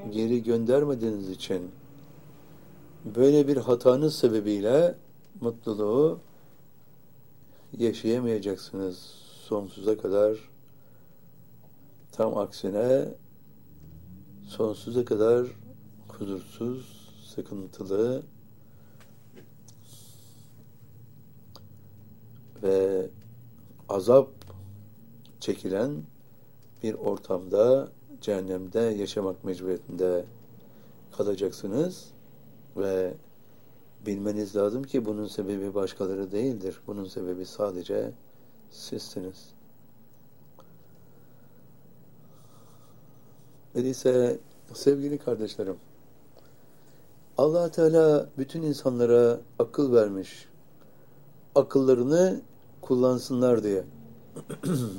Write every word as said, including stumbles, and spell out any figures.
geri göndermediğiniz için böyle bir hatanız sebebiyle mutluluğu yaşayamayacaksınız sonsuza kadar. Tam aksine sonsuza kadar huzursuz, sıkıntılı ve azap çekilen bir ortamda, cehennemde yaşamak mecburiyetinde kalacaksınız ve bilmeniz lazım ki bunun sebebi başkaları değildir. Bunun sebebi sadece sizsiniz. Öyleyse sevgili kardeşlerim, Allah Teala bütün insanlara akıl vermiş. Akıllarını kullansınlar diye.